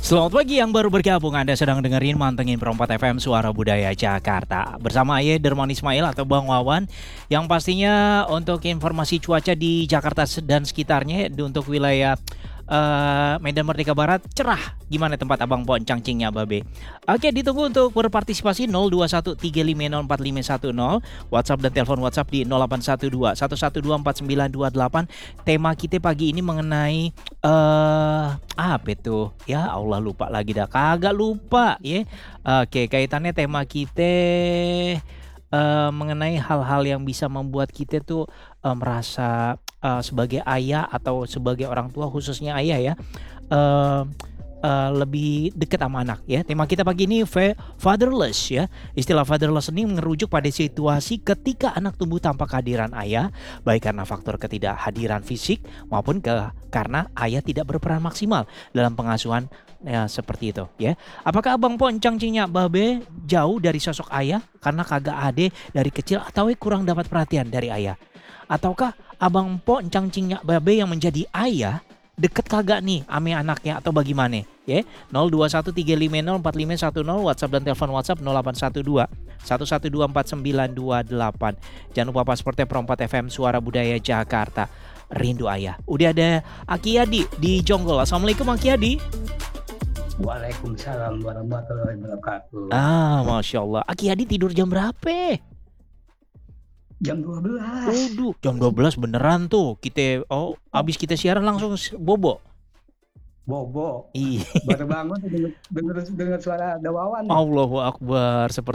Selamat pagi yang baru bergabung. Anda sedang dengerin Mantengin Perempat FM Suara Budaya Jakarta. Bersama Aye Derman Ismail atau Bang Wawan. Yang pastinya untuk informasi cuaca di Jakarta dan sekitarnya untuk wilayah Medan Merdeka Barat cerah. Gimana tempat Abang Po Cangcingnya Babe? Oke, ditunggu untuk berpartisipasi 0213504510. WhatsApp dan telepon WhatsApp di 0812 1124928. Tema kita pagi ini mengenai apa itu? Ya Allah, lupa lagi dah. Kagak lupa ya. Oke, kaitannya tema kita mengenai hal-hal yang bisa membuat kita tuh merasa sebagai ayah atau sebagai orang tua, khususnya ayah ya, lebih dekat sama anak ya. Tema kita pagi ini fatherless ya. Istilah fatherless ini merujuk pada situasi ketika anak tumbuh tanpa kehadiran ayah, baik karena faktor ketidakhadiran fisik maupun karena ayah tidak berperan maksimal dalam pengasuhan ya, seperti itu ya. Apakah Abang Po Cangcingnya Babe jauh dari sosok ayah karena kagak ade dari kecil atau kurang dapat perhatian dari ayah? Ataukah Abang Po Cangcingnya Babe yang menjadi ayah deket kagak nih ame anaknya atau bagaimana ya? 0213504510 WhatsApp dan telepon WhatsApp 0812 1124928. Jangan lupa pasportnya Perempat FM Suara Budaya Jakarta. Rindu ayah. Udah ada Aki Yadi di Jonggol. Assalamualaikum Aki Yadi. Waalaikumsalam warahmatullahi wabarakatuh. Masya Allah. Aki Yadi tidur jam berapa? Jam 12. Waduh, jam 12 beneran tuh. Kita abis kita siaran langsung bobo. Bobo. Iya. Baru bangun dengar suara Dawawan. Allahu Akbar. Seperti